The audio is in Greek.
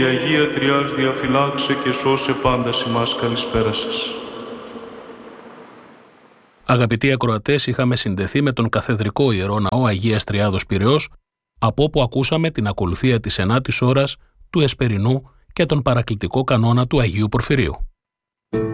Η Αγία Τριάς διαφυλάξε και σώσε πάντα ημάς. Καλησπέρα σας. Αγαπητοί ακροατές, είχαμε συνδεθεί με τον Καθεδρικό Ιερό Ναό Αγίας Τριάδος Πειραιώς, από όπου ακούσαμε την ακολουθία της 9ης ώρας του Εσπερινού και τον παρακλητικό κανόνα του Αγίου Πορφυρίου.